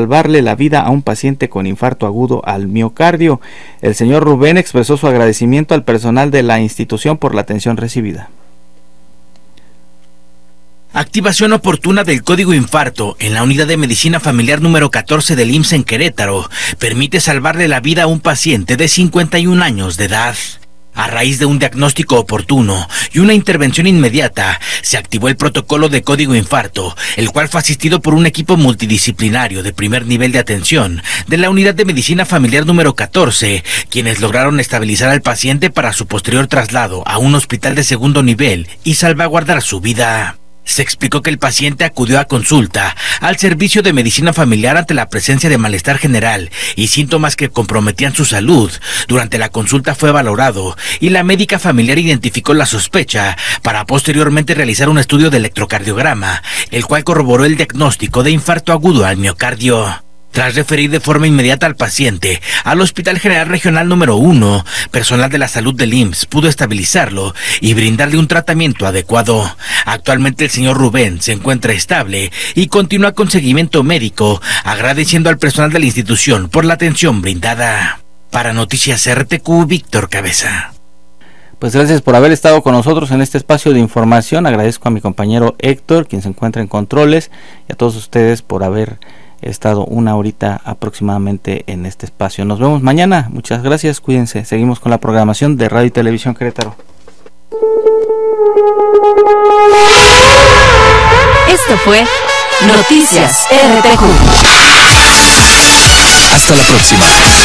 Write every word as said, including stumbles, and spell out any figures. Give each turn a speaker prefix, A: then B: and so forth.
A: salvarle la vida a un paciente con infarto agudo al miocardio. El señor Rubén expresó su agradecimiento al personal de la institución por la atención recibida.
B: Activación oportuna del código infarto en la unidad de medicina familiar número catorce del I M S S en Querétaro permite salvarle la vida a un paciente de cincuenta y un años de edad. A raíz de un diagnóstico oportuno y una intervención inmediata, se activó el protocolo de código infarto, el cual fue asistido por un equipo multidisciplinario de primer nivel de atención de la unidad de medicina familiar número catorce, quienes lograron estabilizar al paciente para su posterior traslado a un hospital de segundo nivel y salvaguardar su vida. Se explicó que el paciente acudió a consulta al servicio de medicina familiar ante la presencia de malestar general y síntomas que comprometían su salud. Durante la consulta fue valorado y la médica familiar identificó la sospecha para posteriormente realizar un estudio de electrocardiograma, el cual corroboró el diagnóstico de infarto agudo al miocardio. Tras referir de forma inmediata al paciente al Hospital General Regional número uno, personal de la salud del I M S S pudo estabilizarlo y brindarle un tratamiento adecuado. Actualmente el señor Rubén se encuentra estable y continúa con seguimiento médico, agradeciendo al personal de la institución por la atención brindada. Para Noticias R T Q, Víctor Cabeza.
A: Pues gracias por haber estado con nosotros en este espacio de información. Agradezco a mi compañero Héctor, quien se encuentra en controles, y a todos ustedes por haber He estado una horita aproximadamente en este espacio. Nos vemos mañana. Muchas gracias. Cuídense. Seguimos con la programación de Radio y Televisión Querétaro.
C: Esto fue Noticias R T Q.
D: Hasta la próxima.